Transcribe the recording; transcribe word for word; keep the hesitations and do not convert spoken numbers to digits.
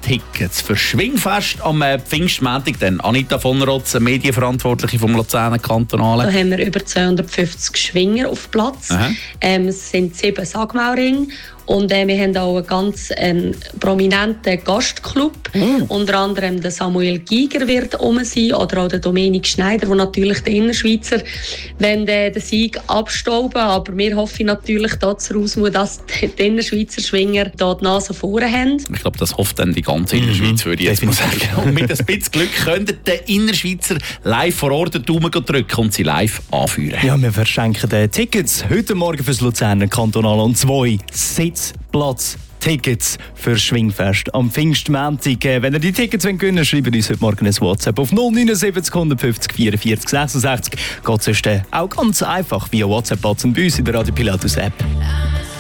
Tickets für Schwingfest am äh, Pfingstmontag. Dann Anita von Rotz, Medienverantwortliche vom Luzerner Kantonalen. Da haben wir über zweihundertfünfzig Schwinger auf Platz. Ähm, es sind sieben Sagmauringe. Und äh, wir haben auch einen ganz ähm, prominenten Gastclub. Mm. Unter anderem der Samuel Giger wird rum sein oder auch der Dominik Schneider, der natürlich der Innerschweizer wenn äh, den Sieg abstauben. Aber wir hoffen natürlich daraus, dass die Innerschweizer Schwinger da die Nase vorne haben. Ich glaube, das hofft dann die ganze Innerschweiz, würde ich jetzt mal sagen. Und mit ein bisschen Glück könnten die Innerschweizer live vor Ort den Daumen drücken und sie live anführen. Ja, wir verschenken die Tickets heute Morgen fürs Luzerner Kantonal und zwei Sitzplatz. Tickets für Schwingfest am Pfingstmontag. Wenn ihr die Tickets gewinnen wollt, schreibt uns heute Morgen ein WhatsApp auf null neun sieben null eins fünf vierundvierzig sechsundsechzig. Geht sonst auch ganz einfach via WhatsApp und bei uns in der Radio Pilatus App.